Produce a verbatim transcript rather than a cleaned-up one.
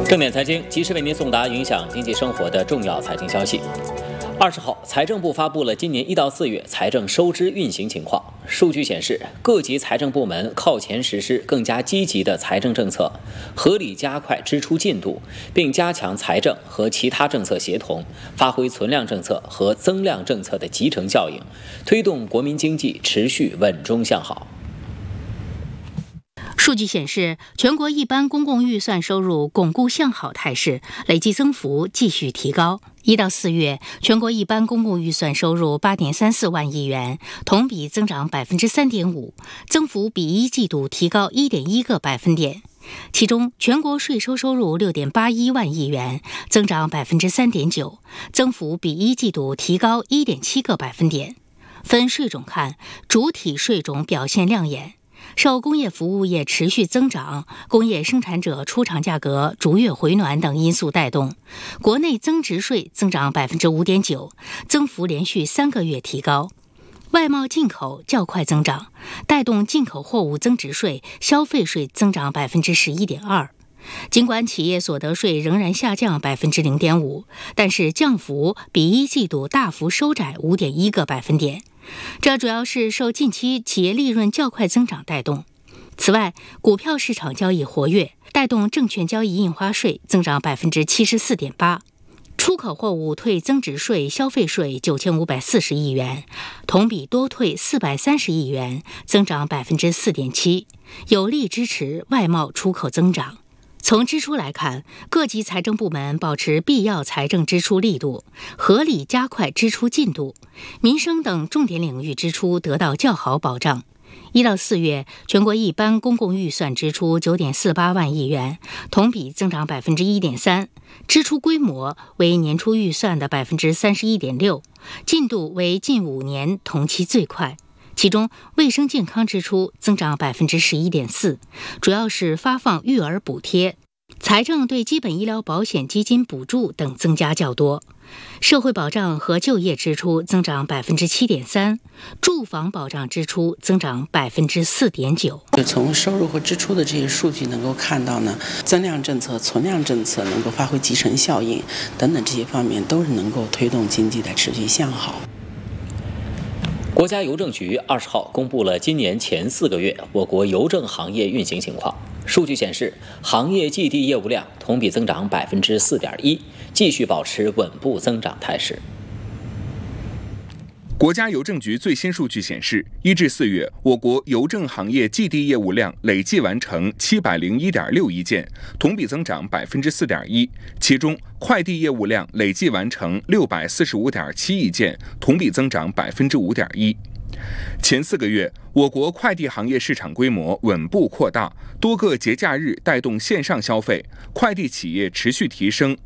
正点财经及时为您送达影响经济生活的重要财经消息。二十号，财政部发布了今年一到四月财政收支运行情况。数据显示，各级财政部门靠前实施更加积极的财政政策，合理加快支出进度，并加强财政和其他政策协同，发挥存量政策和增量政策的集成效应，推动国民经济持续稳中向好。 数据显示，全国一般公共预算收入巩固向好态势，累计增幅继续提高。一到四月，全国一般公共预算收入八点三四万亿元，同比增长百分之三点五，增幅比一季度提高一点一个百分点。其中，全国税收收入六点八一万亿元，增长百分之三点九，增幅比一季度提高一点七个百分点。分税种看，主体税种表现亮眼。受工业服务业持续增长、工业生产者出厂价格逐月回暖等因素带动，国内增值税增长百分之五点九，增幅连续三个月提高。外贸进口较快增长，带动进口货物增值税、消费税增长百分之十一点二。尽管企业所得税仍然下降百分之零点五，但是降幅比一季度大幅收窄五点一个百分点。这主要是受近期企业利润较快增长带动。此外，股票市场交易活跃，带动证券交易印花税增长百分之七十四点八。出口货物退增值税、消费税九千五百四十亿元，同比多退四百三十亿元，增长百分之四点七，有力支持外贸出口增长。从支出来看，各级财政部门保持必要财政支出力度，合理加快支出进度，民生等重点领域支出得到较好保障。一到四月，全国一般公共预算支出九点四八万亿元，同比增长百分之一点三，支出规模为年初预算的百分之三十一点六，进度为近五年同期最快。其中，卫生健康支出增长百分之十一点四，主要是发放育儿补贴，财政对基本医疗保险基金补助等增加较多。社会保障和就业支出增长百分之七点三，住房保障支出增长百分之四点九。 从收入和支出的这些数据能够看到呢，增量政策、存量政策能够发挥集成效应等等这些方面都是能够推动经济的持续向好。 国家邮政局二十号公布了今年前四个月我国邮政行业运行情况。数据显示，行业寄递业务量同比增长百分之四点一，继续保持稳步增长态势。 国家邮政局最新数据显示，一至四月，我国邮政行业寄递业务量累计完成七百零一点六亿件，同比增长百分之四点一。其中，快递业务量累计完成六百四十五点七亿件，同比增长百分之五点一。前四个月，我国快递行业市场规模稳步扩大，多个节假日带动线上消费，快递企业持续提升